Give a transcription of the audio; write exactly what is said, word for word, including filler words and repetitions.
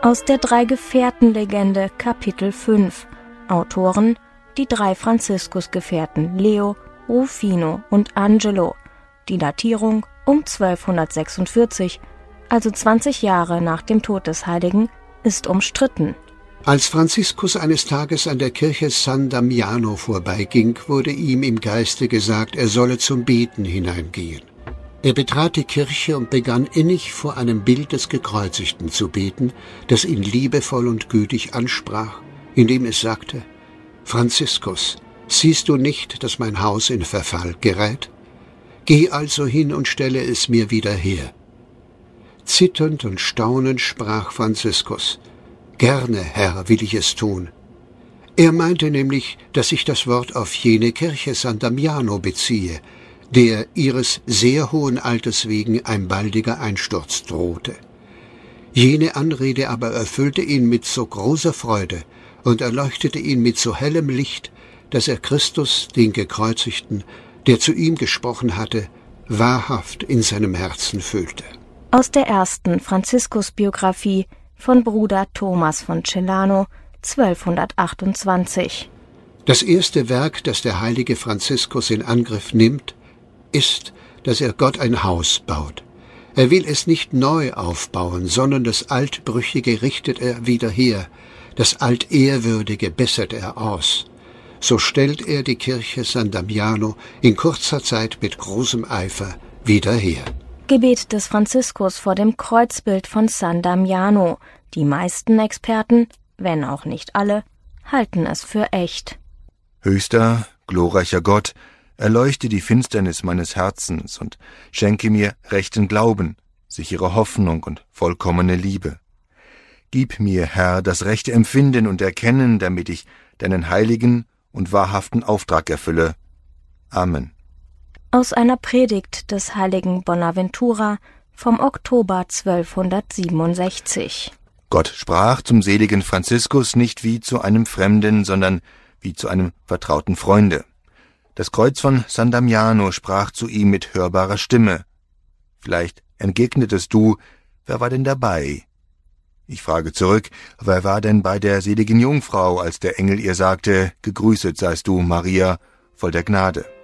Aus der Drei-Gefährten-Legende Kapitel fünf. Autoren: die drei Franziskusgefährten Leo, Rufino und Angelo. Die Datierung um zwölfhundertsechsundvierzig, also zwanzig Jahre nach dem Tod des Heiligen, ist umstritten. Als Franziskus eines Tages an der Kirche San Damiano vorbeiging, wurde ihm im Geiste gesagt, er solle zum Beten hineingehen. Er betrat die Kirche und begann innig vor einem Bild des Gekreuzigten zu beten, das ihn liebevoll und gütig ansprach, indem es sagte: »Franziskus, siehst du nicht, dass mein Haus in Verfall gerät? Geh also hin und stelle es mir wieder her.« Zitternd und staunend sprach Franziskus: »Gerne, Herr, will ich es tun.« Er meinte nämlich, dass sich das Wort auf jene Kirche San Damiano beziehe, der ihres sehr hohen Alters wegen ein baldiger Einsturz drohte. Jene Anrede aber erfüllte ihn mit so großer Freude und erleuchtete ihn mit so hellem Licht, dass er Christus, den Gekreuzigten, der zu ihm gesprochen hatte, wahrhaft in seinem Herzen fühlte. Aus der ersten Franziskus-Biografie von Bruder Thomas von Celano, zwölfhundertachtundzwanzig. Das erste Werk, das der heilige Franziskus in Angriff nimmt, ist, dass er Gott ein Haus baut. Er will es nicht neu aufbauen, sondern das Altbrüchige richtet er wieder her, das Altehrwürdige bessert er aus. So stellt er die Kirche San Damiano in kurzer Zeit mit großem Eifer wieder her. Gebet des Franziskus vor dem Kreuzbild von San Damiano. Die meisten Experten, wenn auch nicht alle, halten es für echt. Höchster, glorreicher Gott, erleuchte die Finsternis meines Herzens und schenke mir rechten Glauben, sichere Hoffnung und vollkommene Liebe. Gib mir, Herr, das rechte Empfinden und Erkennen, damit ich deinen heiligen und wahrhaften Auftrag erfülle. Amen. Aus einer Predigt des heiligen Bonaventura vom Oktober zwölfhundertsiebenundsechzig. Gott sprach zum seligen Franziskus nicht wie zu einem Fremden, sondern wie zu einem vertrauten Freunde. Das Kreuz von San Damiano sprach zu ihm mit hörbarer Stimme. Vielleicht entgegnetest du, wer war denn dabei? Ich frage zurück, wer war denn bei der seligen Jungfrau, als der Engel ihr sagte, gegrüßet seist du, Maria, voll der Gnade?